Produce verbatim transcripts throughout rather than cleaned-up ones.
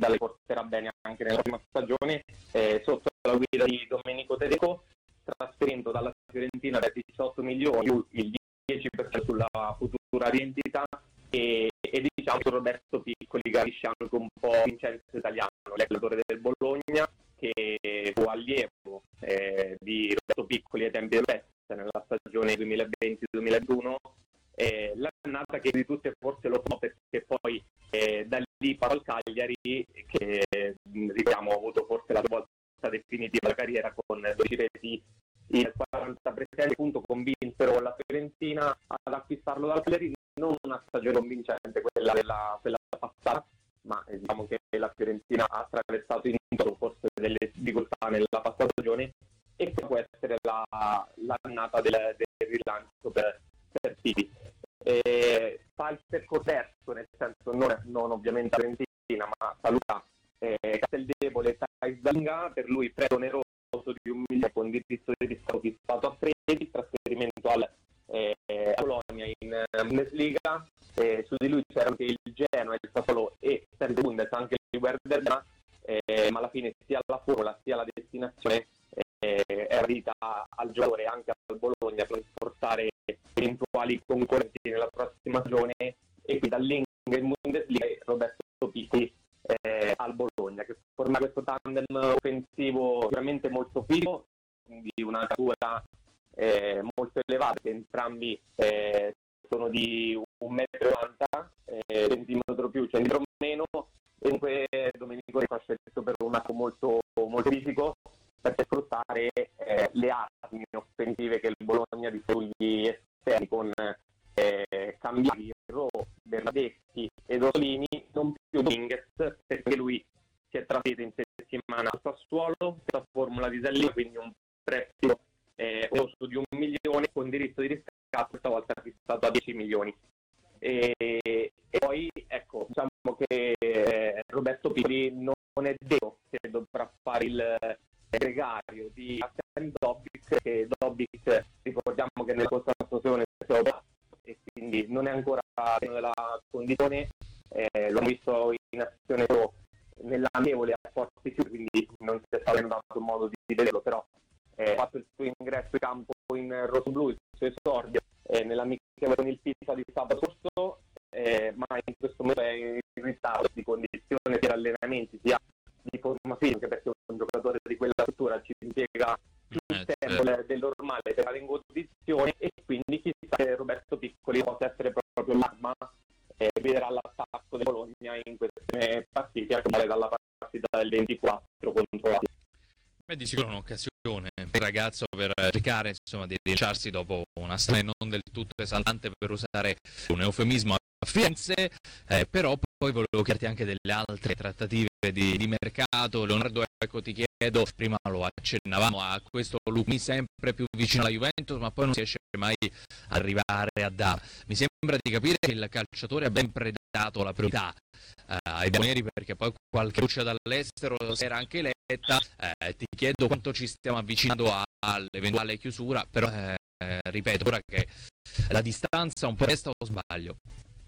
squadra le porterà bene anche nella prima stagione, eh, sotto la guida di Domenico Tedesco, trasferendo dalla Fiorentina per diciotto milioni più il dieci per cento sulla futura rendita, e, e diciamo che Roberto Piccoli capisce anche un po' Vincenzo Italiano, l'allenatore del Bologna, che fu allievo eh, di Roberto Piccoli ai tempi del Brescia nella stagione duemilaventi duemilaventuno. Eh, l'annata che di tutte forse lo so, perché poi eh, da lì parò al Cagliari, che diciamo ha avuto forse la svolta definitiva della carriera con dodici reti in quaranta presenze, appunto convinsero la Fiorentina ad acquistarlo dal Cagliari. Non una stagione convincente quella della quella passata, ma eh, diciamo che la Fiorentina ha attraversato in forse delle difficoltà nella passata stagione, e può essere la, l'annata del, del rilancio per, per Tipi. Eh, fa il percorso, nel senso non, non ovviamente la Fiorentina, ma saluta eh, Casteldebole, Thais Dallinga, per lui prezzo oneroso di un milione con diritto di riscatto fissato a tredici, trasferimento al eh, a Bologna in Bundesliga. Eh, su di lui c'era anche il Genoa, il Sassuolo e per il Bundes anche il Werder Bremen, eh, ma alla fine sia la formula sia la destinazione eh, è ardita al giocatore, anche al Bologna, per portare eventuali concorrenti nella prossima stagione, e qui dall'Inghilterra in Bundesliga Roberto Piccoli eh, al Bologna, che forma questo tandem offensivo veramente molto figo, di una natura eh, molto elevata, che entrambi eh, sono di un metro e novanta, eh, centimetro più, centimetro meno. Dunque Domenico ha scelto per un arco molto, molto fisico, per sfruttare eh, le armi offensive che il Bologna di sugli esterni, con eh, Cambiari, Ro, Bernardeschi e Rosolini, non più Dominguez, perché lui si è trasferito in settimana al Sassuolo, questa formula di Zalli, quindi un prezzo eh, di un milione con diritto di riscatto, questa volta fissato a dieci milioni. E, e poi ecco, diciamo che eh, Roberto Piccoli non è detto che dovrà fare il gregario di Arsen Dobbik, che Dobbik ricordiamo che nella scorsa stagione si è operato e quindi non è ancora nella condizione, eh, l'ho visto in azione nell'amievole a Forti Fiori, quindi non si è stato dato modo di vederlo, però eh, ha fatto il suo ingresso in campo in rossoblu, il suo esordio eh, nell'amichevole con il Pisa di sabato scorso, eh, ma in questo momento è in ritardo di condizione per allenamenti sia di forma fisica, perché un giocatore di quella struttura ci impiega più eh, tempo certo. del normale per stare in condizione, e quindi chissà che Roberto Piccoli possa essere proprio l'arma e eh, vedrà l'attacco del Bologna in queste partite, a cominciare dalla partita del ventiquattro contro la. Beh, di sicuro un'occasione per il ragazzo per cercare insomma di rilanciarsi dopo una stagione non del tutto esaltante, per usare un eufemismo a Firenze, eh, però poi volevo chiederti anche delle altre trattative di, di mercato. Leonardo, ecco, ti chiedo, prima lo accennavamo a questo Lucumi sempre più vicino alla Juventus, ma poi non si riesce mai ad arrivare a dare. Mi sembra di capire che il calciatore ha ben predato la priorità eh, ai bianconeri, perché poi qualche luce dall'estero era anche letta. Eh, ti chiedo quanto ci stiamo avvicinando a, all'eventuale chiusura, però eh, ripeto ora che la distanza un po' resta, o sbaglio?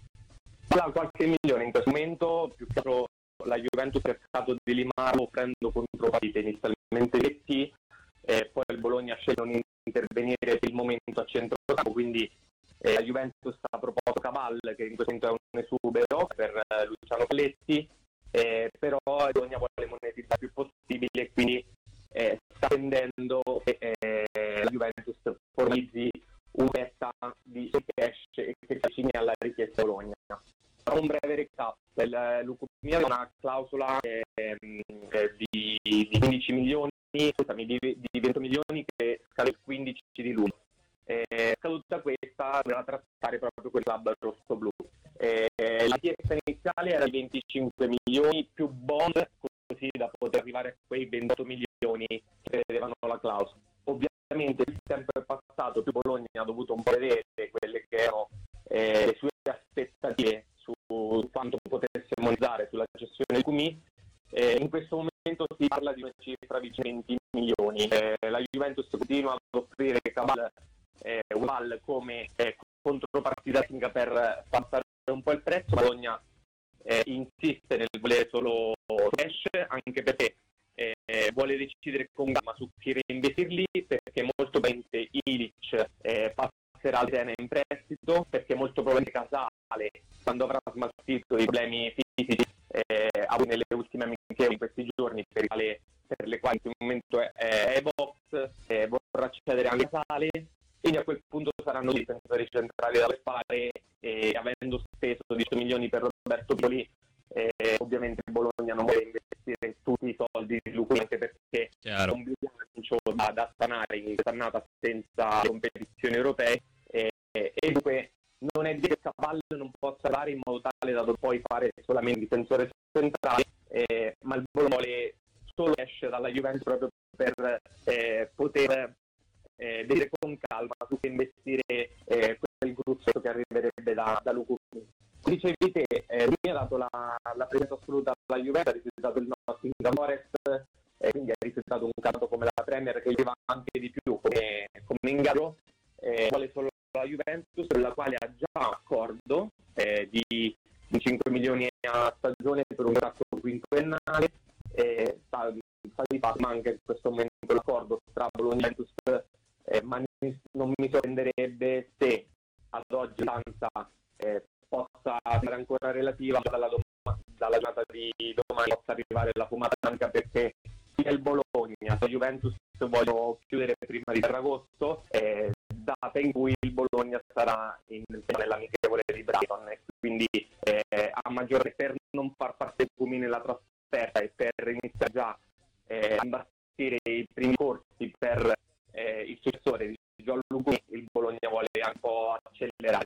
Allora, qualche milione in questo momento, più che altro la Juventus ha cercato di limarlo offrendo contropartite inizialmente detti, eh, poi il Bologna ha scelto di non intervenire per il momento a centrocampo, quindi eh, la Juventus ha proposto Cabal, che in questo momento è un esubero per eh, Luciano Spalletti, eh, però il Bologna vuole monetizzare il più possibile, e quindi eh, sta attendendo che eh, la Juventus formalizzi un'offerta di cash e che si avvicini alla richiesta Bologna. Un breve recap: il Lucumia ha una clausola eh, di, di quindici milioni, scusami, di, di venti milioni, che scade il quindici di luglio. Eh, scaduta questa, doveva trattare proprio quel club rosso-blu. Eh, la richiesta iniziale era di venticinque milioni più bond, così da poter arrivare a quei ventotto milioni che prevedevano la clausola. Ovviamente il tempo è passato, più Bologna ha dovuto un po' vedere quelle che erano eh, le sue aspettative su quanto potesse monetizzare sulla gestione del Cumì. Eh, in questo momento si parla di una cifra vicino a venti milioni. Eh, la Juventus continua ad offrire Cabal eh, Uval come eh, contropartita tecnica per passare un po' il prezzo. Bologna eh, insiste nel volere solo decidere con calma su chi reinvestirli, perché molto probabilmente Ilic eh, passerà all'Athena in prestito, perché molto probabilmente Casale, quando avrà smaltito i problemi fisici eh, avuto nelle ultime amichevoli in questi giorni, per, le, per le quali in questo momento è, è Evox, eh, vorrà accedere anche Casale, quindi a quel punto saranno i difensori centrali dalle spare, e avendo speso diciotto milioni per Roberto Pioli, eh, ovviamente Bologna non vuole investire tutti i soldi di Lukaku, anche perché Chiaro. è un bilancio da, da stanare in quest'annata senza competizioni europee, eh, e dunque non è detto che Cavallo non possa dare in modo tale da poi fare solamente difensore centrale, eh, ma il Bologna vuole solo esce dalla Juventus proprio per eh, poter eh, vedere con calma su che investire eh, quel gruzzotto che arriverebbe da, da Lukaku. Dicevi te, eh, lui ha dato la, la presenza assoluta alla Juventus, ha rifiutato il Nottingham Forest, eh, quindi ha rifiutato un campionato come la Premier che gli va anche di più come, come ingaggio, eh, vuole solo la Juventus, per la quale ha già un accordo eh, di cinque milioni a stagione per un contratto quinquennale, eh, sta, sta di fatto manca in questo momento l'accordo tra Bologna e Juventus, eh, ma non mi sorprenderebbe se ad oggi l'Ansa eh, possa essere ancora relativa, dalla, dom- dalla giornata di domani possa arrivare la fumata, anche perché sia il Bologna sia la Juventus vogliono chiudere prima di Ferragosto, eh, data in cui il Bologna sarà in, nell'amichevole di Brighton, e quindi eh, a maggiore per non far parte i fumi nella trasferta e per iniziare già eh, a imbastire i primi corsi per eh, il successore di Gianluca, il Bologna vuole un po' accelerare.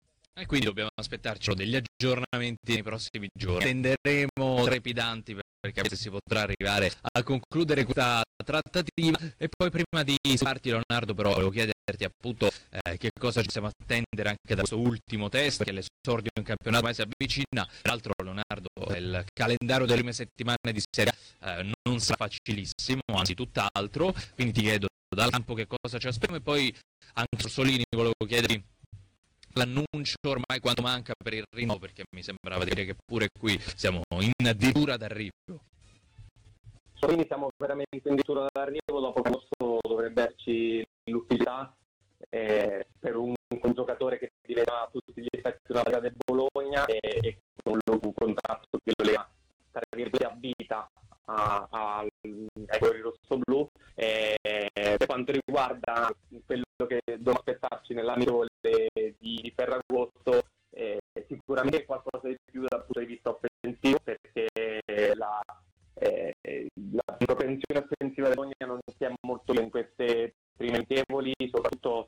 E quindi dobbiamo aspettarci degli aggiornamenti nei prossimi giorni. Tenderemo trepidanti perché se si potrà arrivare a concludere questa trattativa. E poi prima di salutarti, Leonardo, però volevo chiederti appunto eh, che cosa ci possiamo attendere anche da questo ultimo test, che l'esordio in campionato mai si avvicina. Peraltro, Leonardo, il calendario delle prime settimane di Serie A eh, non sarà facilissimo, anzi tutt'altro, quindi ti chiedo dal campo che cosa ci aspettiamo. E poi anche Solini volevo chiederti l'annuncio ormai quanto manca per il rinnovo, perché mi sembrava dire che pure qui siamo in addirittura d'arrivo. Quindi siamo veramente in addirittura d'arrivo, dopo che agosto dovrebbe esserci l'ufficialità eh, per un, un giocatore che diventa a tutti gli effetti una lega del Bologna, e, e con un contratto che lo lega tra virgolette a vita a, a, ai colori rosso-blu. Eh, per quanto riguarda quello che dobbiamo aspettarci nell'ambito di, di Ferragosto, eh, sicuramente qualcosa di più dal punto di vista offensivo, perché la, eh, la propensione offensiva del Bologna non si è molto in queste prime amichevoli, soprattutto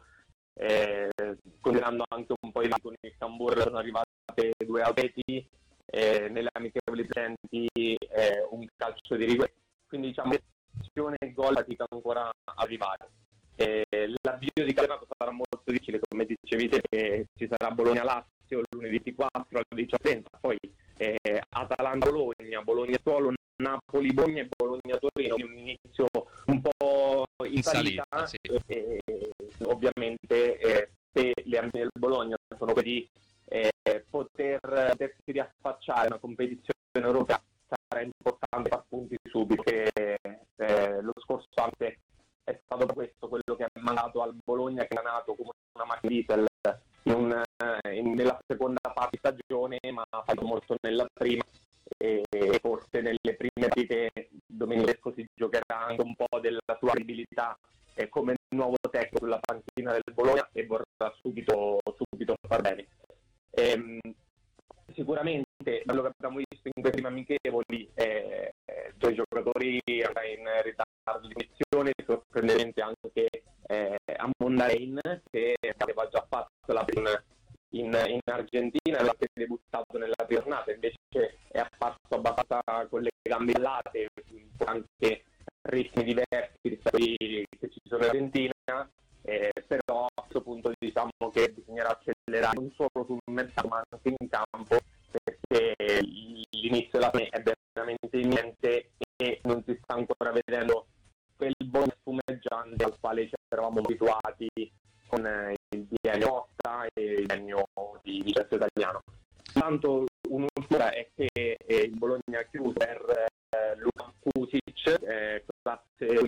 eh, considerando anche un po' i con il Cambur sono arrivate due atleti, eh, nelle amichevoli presenti eh, un calcio di rigore, quindi diciamo che l'azione e il gol fatica ancora a arrivare. Eh, l'avvio di campionato sarà molto difficile, come dicevi te, che ci sarà Bologna-Lazio lunedì ventiquattro alle diciotto e trenta, poi eh, Atalanta-Bologna, Bologna-Suolo, Napoli-Bologna e Bologna-Torino, un inizio un po' in, in salita, salita sì. eh, ovviamente eh, se le ambizioni del Bologna sono quelli eh, poter potersi riaffacciare a una competizione europea, sarà importante far punti subito, che eh, lo scorso anno è stato questo quello che è mancato al Bologna, che è nato come una macchina diesel in un, in, nella seconda parte di stagione, ma ha fatto molto nella prima, e, e forse nelle prime partite Domenico si giocherà anche un po' della sua credibilità eh, come nuovo tecnico sulla panchina del Bologna, e vorrà subito, subito far bene. Ehm, sicuramente quello che abbiamo visto in queste prime amichevoli, eh, due giocatori in ritardo di missione, sorprendentemente anche eh, a Mondain, che aveva già fatto la prima in, in Argentina, aveva anche debuttato nella prima giornata, invece è apparso abbastanza con le gambe allate, anche ritmi diversi rispetto a quelli che ci sono in Argentina, eh, però a questo punto diciamo che bisognerà accelerare non solo sul mercato ma anche in campo, perché l'inizio della fine è veramente imminente e non si sta ancora vedendo quel buon spumeggiante al quale ci eravamo abituati con il biennio Motta e il biennio di Vincenzo Italiano. Tanto un'ultima è che eh, il Bologna ha chiuso per eh, Luka Pusic, eh, classe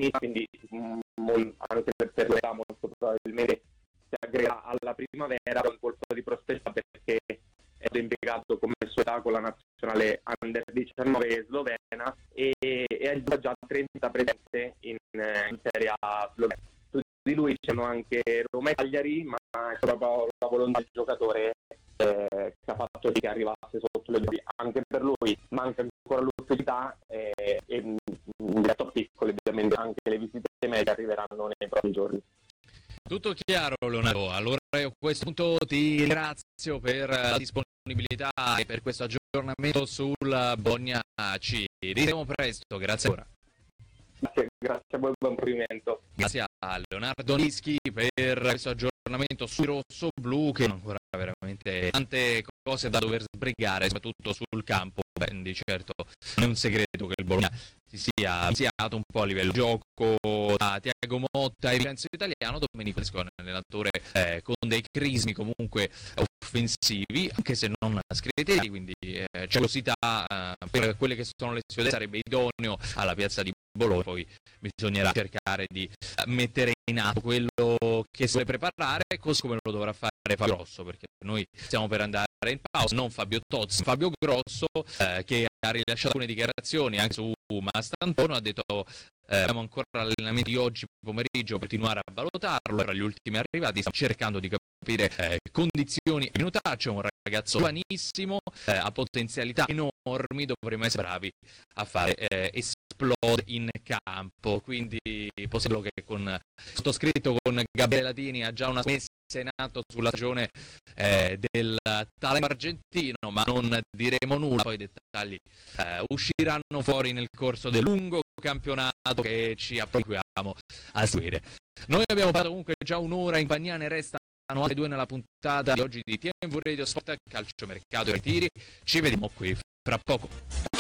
finita, quindi mh, mol, anche per, per l'età molto probabilmente si aggregherà alla primavera con un colpo di prospettiva, perché è stato impiegato come sua età con la nazionale under diciannove slovena e, e ha già trenta presenze in, in Serie A slovena. Su di lui c'erano anche Roma e Cagliari, ma è proprio la volontà del giocatore eh, che ha fatto sì che arrivasse sotto le due. Anche per lui manca ancora l'ufficialità eh, e in diretto piccole, ovviamente anche le visite medie arriveranno nei prossimi giorni. Tutto chiaro, Leonardo. Allora io a questo punto ti ringrazio per la disponibilità e per questo aggiornamento sul Bologna. Ci rivedremo presto, grazie ancora. Grazie, grazie a voi, buon movimento. Grazie a Leonardo Nischi per questo aggiornamento sui rosso-blu, che hanno ancora veramente tante cose da dover sbrigare, soprattutto sul campo. Beh, di certo non è un segreto che il Bologna si sia iniziato un po' a livello di gioco da Thiago Motta e Vincenzo Italiano. Domenico Tedesco è un allenatore eh, con dei crismi comunque offensivi, anche se non scritti, quindi eh, c'è curiosità eh, per quelle che sono le sue idee, sarebbe idoneo alla piazza di Bologna. Poi bisognerà cercare di mettere in atto quello che si vuole preparare, così come lo dovrà fare Fabio Grosso, perché noi stiamo per andare in pausa, non Fabio Tozzi, Fabio Grosso, eh, che ha rilasciato alcune dichiarazioni anche su Mastantuono, ha detto eh, abbiamo ancora l'allenamento di oggi pomeriggio per continuare a valutarlo, tra gli ultimi arrivati stiamo cercando di capire eh, condizioni e minutaccio. È un ragazzo giovanissimo, eh, ha potenzialità enormi, dovremmo essere bravi a fare eh, esplode in campo, quindi possiamo che con sottoscritto con Gabriele Latini ha già una messa in atto sulla stagione eh, del talento argentino, ma non diremo nulla, poi i dettagli eh, usciranno fuori nel corso del lungo campionato che ci applichiamo a seguire. Noi abbiamo fatto comunque già un'ora in compagnia, ne restano altre due nella puntata di oggi di T M V Radio Sport, calciomercato e ritiri. Ci vediamo qui fra poco.